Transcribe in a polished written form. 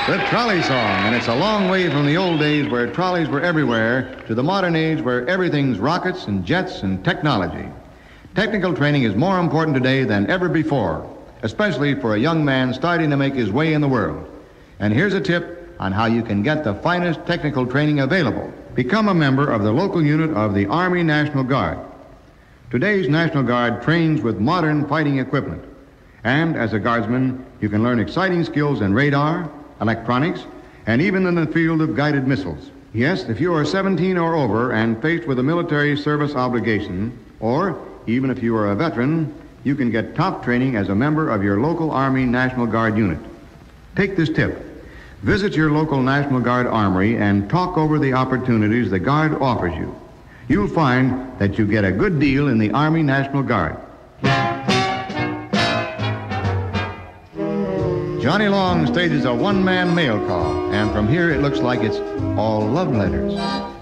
The trolley song, and it's a long way from the old days where trolleys were everywhere to the modern age where everything's rockets and jets and technology. Technical training is more important today than ever before, especially for a young man starting to make his way in the world. And here's a tip on how you can get the finest technical training available. Become a member of the local unit of the Army National Guard. Today's National Guard trains with modern fighting equipment. And as a guardsman, you can learn exciting skills in radar, electronics, and even in the field of guided missiles. Yes, if you are 17 or over and faced with a military service obligation, or even if you are a veteran, you can get top training as a member of your local Army National Guard unit. Take this tip. Visit your local National Guard armory and talk over the opportunities the Guard offers you. You'll find that you get a good deal in the Army National Guard. Johnny Long stages a one-man mail call, and from here it looks like it's all love letters.